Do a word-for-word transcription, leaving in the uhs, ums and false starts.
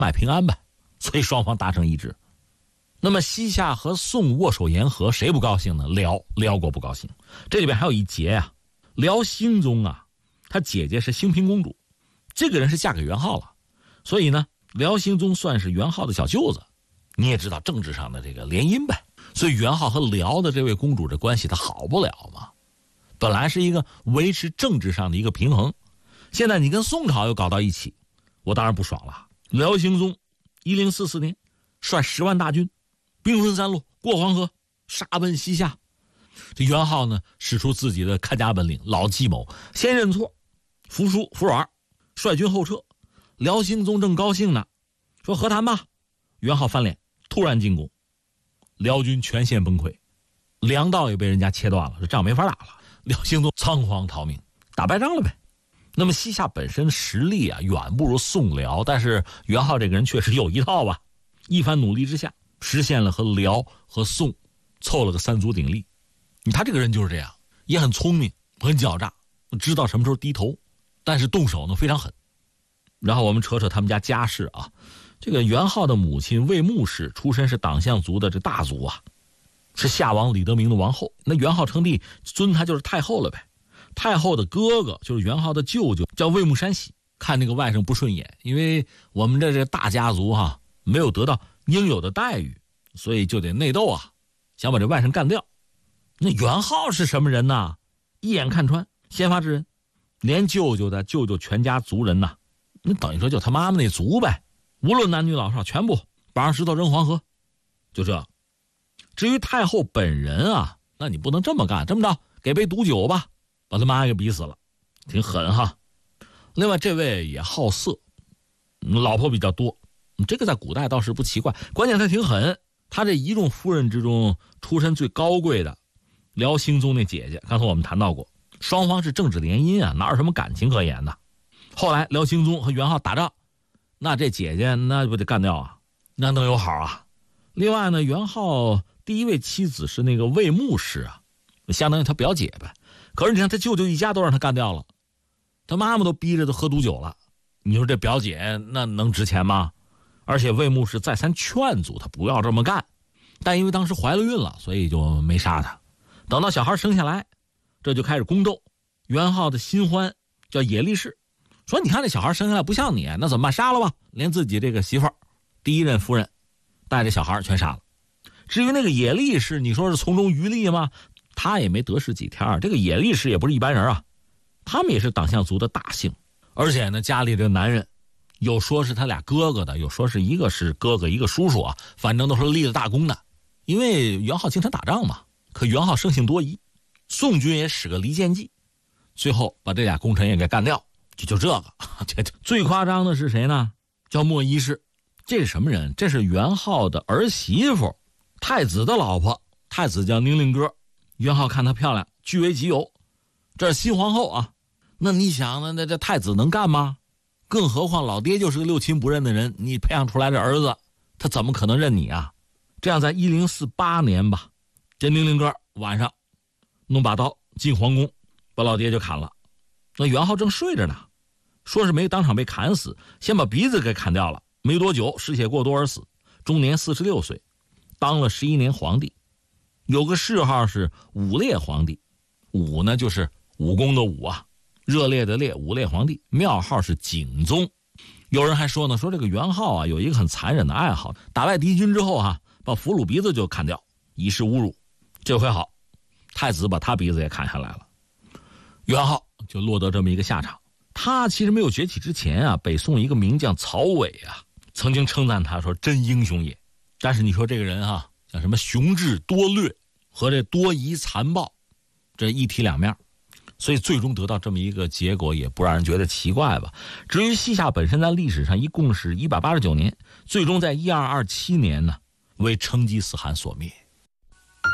买平安呗，所以双方达成一致。那么西夏和宋握手言和，谁不高兴呢？辽辽国不高兴。这里边还有一节啊，辽兴宗啊，他姐姐是兴平公主，这个人是嫁给元昊了，所以呢，辽兴宗算是元昊的小舅子。你也知道政治上的这个联姻呗，所以元昊和辽的这位公主的关系他好不了嘛。本来是一个维持政治上的一个平衡，现在你跟宋朝又搞到一起，我当然不爽了。辽兴宗一零四四年率十万大军兵分三路过黄河杀奔西夏。这元昊呢使出自己的看家本领，老计谋，先认错服输服软，率军后撤。辽兴宗正高兴呢，说和谈吧。元昊翻脸突然进攻，辽军全线崩溃，粮道也被人家切断了，这仗没法打了。辽兴宗仓皇逃命，打败仗了呗。那么西夏本身实力啊远不如宋辽，但是元昊这个人确实有一套吧。一番努力之下，实现了和辽和宋凑了个三足鼎立。他这个人就是这样，也很聪明，很狡诈，知道什么时候低头，但是动手呢非常狠。然后我们扯扯他们家家世啊，这个元昊的母亲魏穆氏出身是党项族的这大族啊，是夏王李德明的王后。那元昊称帝，尊他就是太后了呗。太后的哥哥就是元昊的舅舅，叫魏穆山喜，看那个外甥不顺眼，因为我们这这大家族哈、啊、没有得到应有的待遇，所以就得内斗啊，想把这外甥干掉。那元昊是什么人呢？一眼看穿，先发制人，连舅舅的舅舅全家族人呐，那等于说就他妈妈那族呗，无论男女老少全部绑上石头扔黄河，就这。至于太后本人啊，那你不能这么干，这么着给杯毒酒吧，把他妈给逼死了，挺狠哈。另外这位也好色，老婆比较多，这个在古代倒是不奇怪，关键他挺狠。他这一众夫人之中出身最高贵的辽兴宗那姐姐，刚才我们谈到过，双方是政治联姻啊，哪有什么感情可言的。后来辽兴宗和元昊打仗，那这姐姐那不得干掉啊，那能有好啊。另外呢，元昊第一位妻子是那个魏穆氏啊，相当于他表姐呗。可是你看他舅舅一家都让他干掉了，他妈妈都逼着他喝毒酒了，你说这表姐那能值钱吗？而且魏穆氏再三劝阻他不要这么干，但因为当时怀了孕了，所以就没杀他。等到小孩生下来，这就开始宫斗。元昊的新欢叫野力士，说你看这小孩生下来不像你，那怎么办？杀了吧！连自己这个媳妇儿第一任夫人带着小孩全杀了。至于那个野力士，你说是从中渔利吗？他也没得势几天，这个野力士也不是一般人啊，他们也是党项族的大姓，而且呢家里这个男人有说是他俩哥哥的，有说是一个是哥哥一个叔叔啊，反正都是立了大功的。因为元昊经常打仗嘛，可元昊生性多疑，宋军也使个离间计，最后把这俩功臣也给干掉。就就这个这最夸张的是谁呢？叫莫一氏。这是什么人？这是元昊的儿媳妇，太子的老婆。太子叫宁令哥，元昊看她漂亮，据为己有。这是新皇后啊，那你想呢？那这太子能干吗？更何况老爹就是个六亲不认的人，你培养出来这儿子，他怎么可能认你啊？这样在一零四八年吧，这宁令哥晚上弄把刀进皇宫，把老爹就砍了。那元昊正睡着呢，说是没当场被砍死，先把鼻子给砍掉了。没多久失血过多而死，终年四十六岁，当了十一年皇帝。有个谥号是武烈皇帝，武呢就是武功的武啊，热烈的烈，武烈皇帝。庙号是景宗。有人还说呢，说这个元昊啊有一个很残忍的爱好，打败敌军之后啊，把俘虏鼻子就砍掉，以示侮辱。这回好，太子把他鼻子也砍下来了，元昊就落得这么一个下场。他其实没有崛起之前啊，北宋一个名将曹伟啊，曾经称赞他说真英雄也。但是你说这个人啊，像什么雄智多略和这多疑残暴，这一体两面，所以最终得到这么一个结果也不让人觉得奇怪吧。至于西夏本身在历史上一共是一百八十九年，最终在一二二七年呢为成吉思汗所灭。